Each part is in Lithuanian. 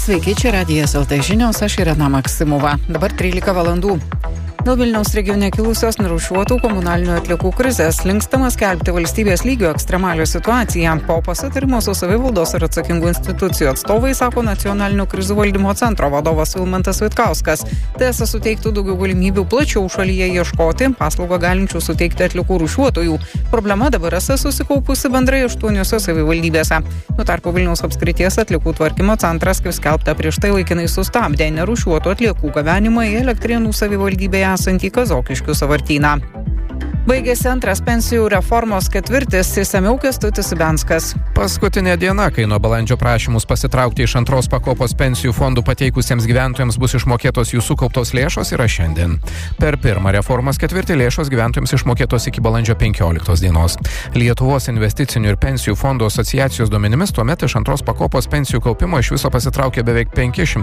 Sveiki, čia Radijas LT žinios, aš Irena Maksimova. Dabar 13 valandų. Dėl Vilniaus regione kilusios nerūšiuotų komunalinių atliekų krizės linkstama skelbti valstybės lygio ekstremalią situaciją. Po pasitarimo su savivaldos ir atsakingų institucijų atstovai, sako Nacionalinio krizių valdymo centro vadovas Vilmantas Vitkauskas. TSA suteiktų daugiau galimybių plačiau šalyje ieškoti paslaugą galinčių suteikti atliekų rūšiuotojų. Problema dabar esą susikaupusi bendrai 8 savivaldybėse. Tuo tarpu Vilniaus apskrities atliekų tvarkymo centras, kaip skelbta, prieš tai laikinai sustabdė nerūšiuotų atliekų gabenimą į Elektrėnų savivaldybėje esantį Kazokiškių sąvartyną. Baigėsi antras pensijų reformos ketvirtis, išsamiau Kęstutis Ibenskas. Paskutinė diena, kai nuo balandžio prašymus pasitraukti iš antros pakopos pensijų fondų pateikusiems gyventojams bus išmokėtos jų sukauptos lėšos, yra šiandien. Per pirmą reformos ketvirtį lėšos gyventojams išmokėtos iki balandžio 15 dienos. Lietuvos investicinių ir pensijų fondų asociacijos duomenimis tuomet iš antros pakopos pensijų kaupimo iš viso pasitraukė beveik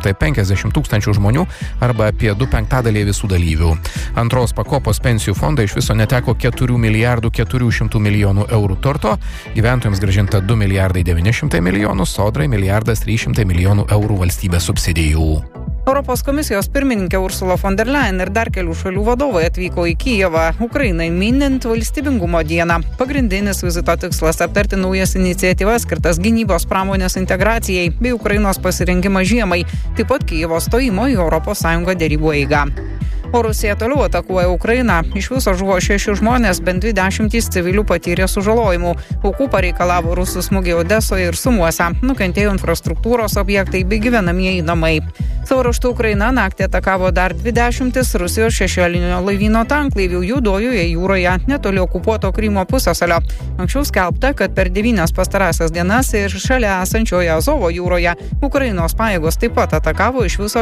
550 tūkstančių žmonių arba apie 2/5 visų dalyvių. Antros pakopos pensijų fondai iš viso neteko 4 milijardų 400 milijonų eurų turto, gyventojams grąžinta 2 milijardai 900 milijonų, sodrai milijardas 300 milijonų eurų valstybės subsidijų. Europos komisijos pirmininkė Ursula von der Leyen ir dar kelių šalių vadovai atvyko į Kijevą, Ukrainai minint valstybingumo dieną. Pagrindinis vizito tikslas aptarti naujas iniciatyvas skirtas gynybos pramonės integracijai bei Ukrainos pasirengimą žiemai, taip pat Kijevo stojimo į ES derybų eigą. O Rusija toliau atakuoja Ukrainą. Iš viso žuvo 6 žmonės, bent 20 civilių patyrė sužalojimų. Aukų pareikalavo rusų smūgiai Odesoje ir Sumuose. Nukentėjo infrastruktūros objektai bei gyvenamieji namai. Savo ruožtu Ukraina naktį atakavo dar 20 Rusijos šešėlinio laivyno tanklaivių Juodojoje jūroje, netoli okupuoto Krymo pusiasalio. Anksčiau skelbta, kad per 9 pastarąsias dienas ir šalia esančioje Azovo jūroje Ukrainos pajėgos taip pat atakavo iš viso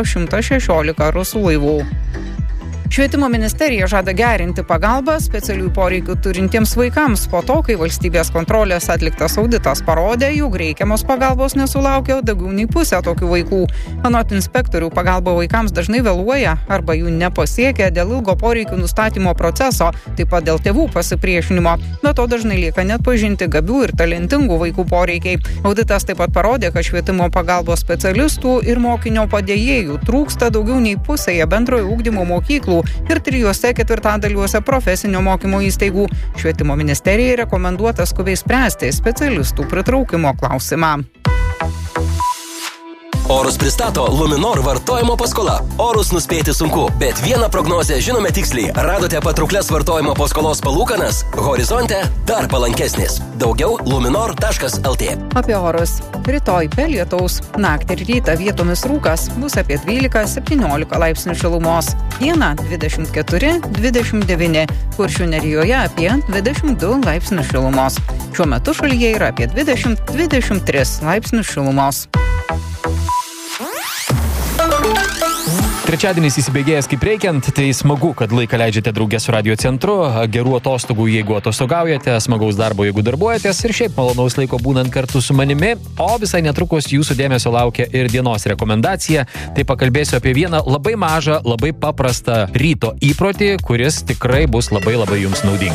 116 rusų laivų. Švietimo ministerija žada gerinti pagalbą specialiųjų poreikių turintiems vaikams po to, kai valstybės kontrolės atliktas auditas parodė, jog reikiamos pagalbos nesulaukia daugiau nei pusė tokių vaikų. Anot inspektorių, pagalba vaikams dažnai vėluoja arba jų nepasiekia dėl ilgo poreikių nustatymo proceso, taip pat dėl tėvų pasipriešinimo. Be to dažnai lieka neatpažinti gabių ir talentingų vaikų poreikiai. Auditas taip pat parodė, kad švietimo pagalbos specialistų ir mokinio padėjėjų trūksta daugiau nei pusėje bendrojo ugdymo mokyklų ir 3/4 profesinio mokymo įstaigų. Švietimo ministerijai rekomenduota skubiai spręsti specialistų pritraukimo klausimą. Orus pristato Luminor vartojimo paskola. Orus nuspėti sunku, bet vieną prognozę žinome tiksliai. Radote patrauklias vartojimo paskolos palūkanas? Horizonte dar palankesnis. Daugiau luminor.lt. Apie orus. Rytoj be lietaus. Naktį ir rytą vietomis rūkas bus apie 12-17 laipsnių šilumos. Dieną 24-29. Kuršių nerijoje apie 22 laipsnių šilumos. Šiuo metu šalyje yra apie 20-23 laipsnių šilumos. Trečiadienis įsibėgėjęs kaip reikiant, tai smagu, kad laiką leidžiate draugę su Radio centru, gerų atostogų, jeigu atostogaujate, smagaus darbo, jeigu darbuojatės ir šiaip malonaus laiko būnant kartu su manimi, o visai netrukus jūsų dėmesio laukia ir dienos rekomendacija. Tai pakalbėsiu apie vieną labai mažą, labai paprastą ryto įprotį, kuris tikrai bus labai jums naudingas.